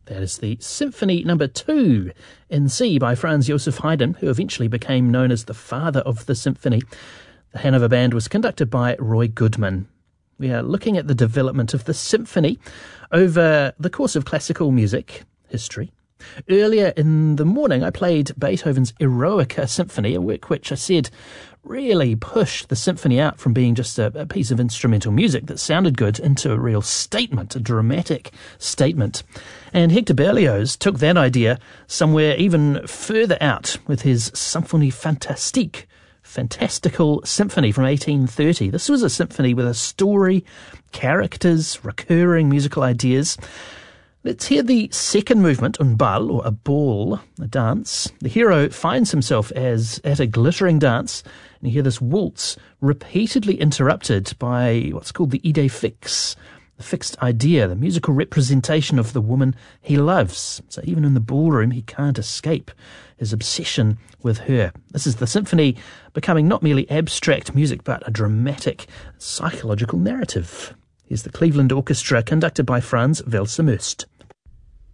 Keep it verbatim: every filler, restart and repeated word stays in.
That is the Symphony Number Two in C by Franz Joseph Haydn, who eventually became known as the father of the symphony. The Hanover Band was conducted by Roy Goodman. We are looking at the development of the symphony over the course of classical music history. Earlier in the morning, I played Beethoven's Eroica Symphony, a work which I said really pushed the symphony out from being just a, a piece of instrumental music that sounded good into a real statement, a dramatic statement. And Hector Berlioz took that idea somewhere even further out with his Symphonie Fantastique, Fantastical Symphony from eighteen thirty. This was a symphony with a story, characters, recurring musical ideas. Let's hear the second movement, un bal, or a ball, a dance. The hero finds himself as at a glittering dance, and you hear this waltz repeatedly interrupted by what's called the idée fixe, the fixed idea, the musical representation of the woman he loves. So even in the ballroom, he can't escape his obsession with her. This is the symphony becoming not merely abstract music, but a dramatic psychological narrative. Here's the Cleveland Orchestra, conducted by Franz Welser-Möst.